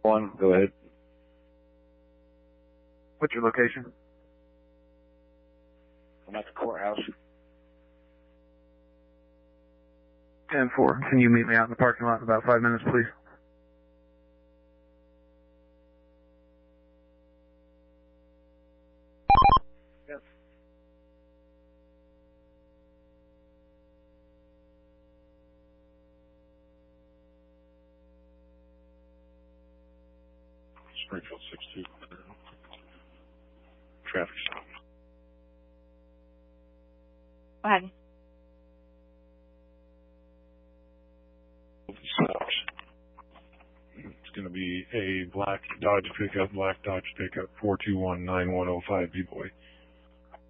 One, go ahead. What's your location? I'm at the courthouse. 10-4. Can you meet me out in the parking lot in about 5 minutes, please? Yes. Springfield 62. Traffic stop. Go ahead. It's going to be a black Dodge pickup, 4219105 B-Boy.